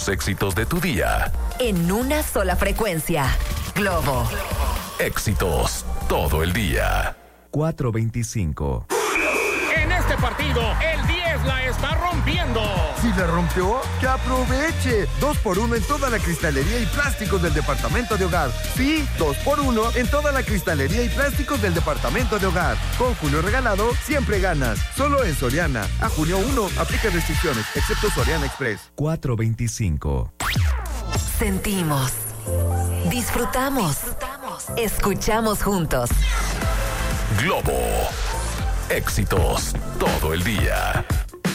los éxitos de tu día. En una sola frecuencia. Globo. Éxitos todo el día. 425. En este partido, el 10 la está rompiendo. Si la rompió, que aproveche. 2x1 en toda la cristalería y plásticos del departamento de hogar. Sí, 2x1 en toda la cristalería y plásticos del departamento de hogar. Con Julio Regalado, siempre ganas. Solo en Soriana. A junio 1, aplica restricciones, excepto Soriana Express. 425. Sentimos. Disfrutamos. Escuchamos juntos. Globo. Éxitos todo el día.